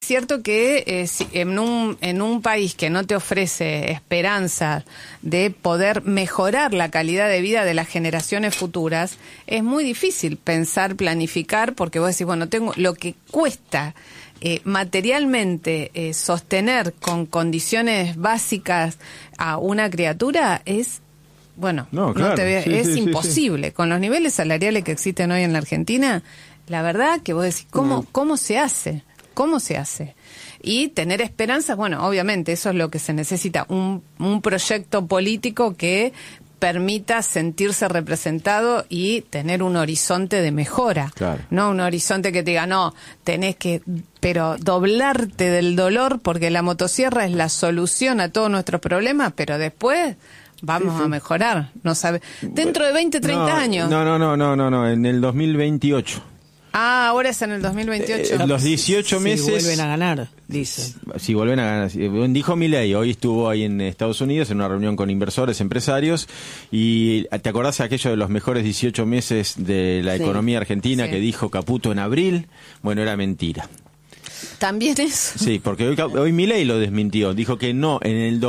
cierto que si en un país que no te ofrece esperanza de poder mejorar la calidad de vida de las generaciones futuras, es muy difícil pensar, planificar, porque vos decís, bueno, tengo lo que cuesta materialmente sostener con condiciones básicas a una criatura es... Bueno, es imposible. Sí. Con los niveles salariales que existen hoy en la Argentina, la verdad que vos decís, ¿cómo se hace? ¿Cómo se hace? Y tener esperanzas, bueno, obviamente eso es lo que se necesita, un proyecto político que permita sentirse representado y tener un horizonte de mejora. Claro. No un horizonte que te diga, no, tenés que, pero doblarte del dolor, porque la motosierra es la solución a todos nuestros problemas, pero después... Vamos a mejorar, no sabe. Dentro de 20, 30 años. No, en el 2028. Ah, ahora es en el 2028. Los 18 meses. Si vuelven a ganar, dice. Si vuelven a ganar. Dijo Milei, hoy estuvo ahí en Estados Unidos en una reunión con inversores, empresarios, y ¿te acordás de aquello de los mejores 18 meses de la economía argentina que dijo Caputo en abril? Bueno, era mentira. ¿También eso? Sí, porque hoy Milei lo desmintió. Dijo que no, en el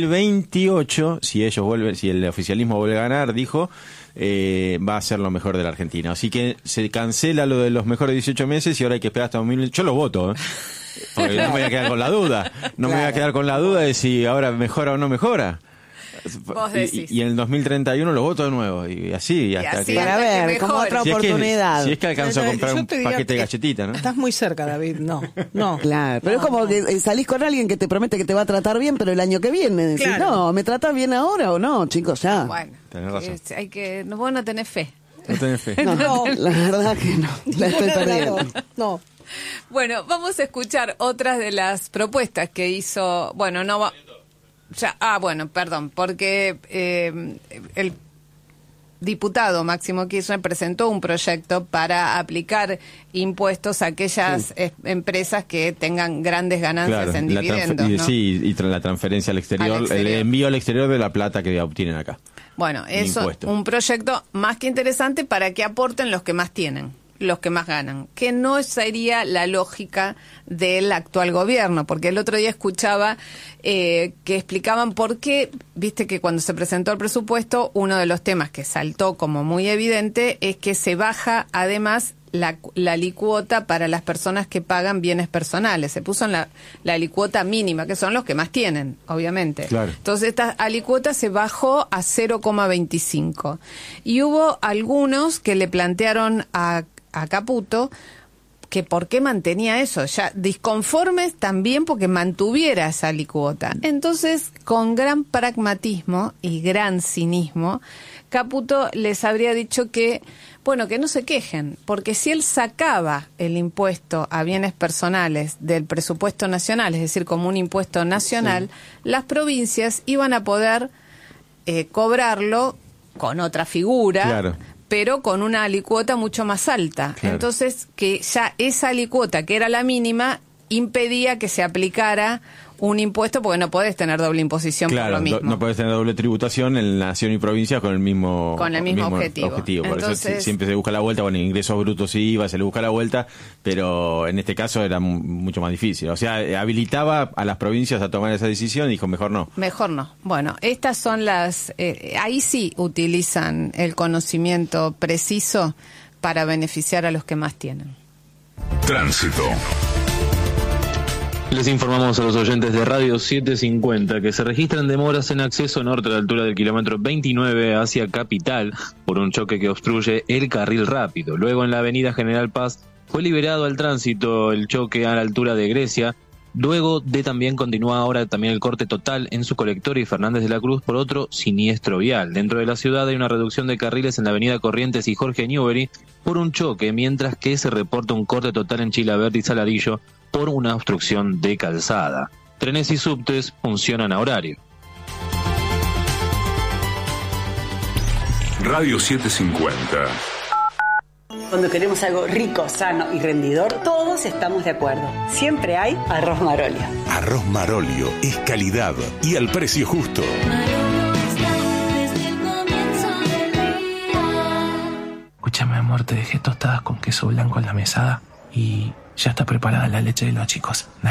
2028, si el oficialismo vuelve a ganar, dijo, va a ser lo mejor de la Argentina. Así que se cancela lo de los mejores 18 meses y ahora hay que esperar hasta 2028. Yo lo voto, porque no me voy a quedar con la duda. No me voy a quedar con la duda de si ahora mejora o no mejora. Vos decís. Y en el 2031 lo voto de nuevo y así hasta que... Para ver, como otra oportunidad. Si es que alcanzo a comprar un paquete de galletitas, ¿no? Estás muy cerca, David. No. Claro, pero es como que salís con alguien que te promete que te va a tratar bien, pero el año que viene decís, no, ¿me tratas bien ahora o no, chicos? Ya. Bueno, tenés razón. Vos no tenés fe. No tenés fe. No, la verdad que no. La estoy perdiendo. No. Bueno, vamos a escuchar otras de las propuestas que hizo... Bueno, no va... porque el diputado Máximo Kirchner presentó un proyecto para aplicar impuestos a aquellas empresas que tengan grandes ganancias en dividendos. Y la transferencia al exterior, el envío al exterior de la plata que obtienen acá. Bueno, eso es un proyecto más que interesante para que aporten los que más tienen, los que más ganan, que no sería la lógica del actual gobierno, porque el otro día escuchaba que explicaban por qué, viste que cuando se presentó el presupuesto, uno de los temas que saltó como muy evidente es que se baja además la alicuota para las personas que pagan bienes personales. Se puso en la alicuota mínima, que son los que más tienen, obviamente. Claro. Entonces esta alicuota se bajó a 0,25. Y hubo algunos que le plantearon a Caputo que por qué mantenía eso, ya disconformes también porque mantuviera esa alicuota. Entonces, con gran pragmatismo y gran cinismo, Caputo les habría dicho que, bueno, que no se quejen, porque si él sacaba el impuesto a bienes personales del presupuesto nacional, es decir, como un impuesto nacional, las provincias iban a poder cobrarlo con otra figura, claro, pero con una alicuota mucho más alta. Claro. Entonces, que ya esa alicuota, que era la mínima, impedía que se aplicara un impuesto, porque no podés tener doble imposición, claro, por lo mismo. No podés tener doble tributación en nación y provincia con el mismo objetivo. Por Entonces, eso siempre se busca la vuelta, bueno, ingresos brutos y IVA, se le busca la vuelta, pero en este caso era mucho más difícil. O sea, habilitaba a las provincias a tomar esa decisión y dijo, mejor no. Mejor no. Bueno, estas son las... ahí sí utilizan el conocimiento preciso para beneficiar a los que más tienen. Tránsito. Les informamos a los oyentes de Radio 750 que se registran demoras en acceso norte a la altura del kilómetro 29 hacia Capital por un choque que obstruye el carril rápido. Luego en la avenida General Paz fue liberado al tránsito el choque a la altura de Grecia. Luego de también continúa ahora también el corte total en su colector y Fernández de la Cruz por otro siniestro vial. Dentro de la ciudad hay una reducción de carriles en la avenida Corrientes y Jorge Newbery por un choque, mientras que se reporta un corte total en Chilaverde y Saladillo por una obstrucción de calzada. Trenes y subtes funcionan a horario. Radio 750. Cuando queremos algo rico, sano y rendidor, todos estamos de acuerdo. Siempre hay Arroz Marolio. Arroz Marolio es calidad y al precio justo. Escúchame, amor, te dejé tostadas con queso blanco en la mesada y ya está preparada la leche de los chicos.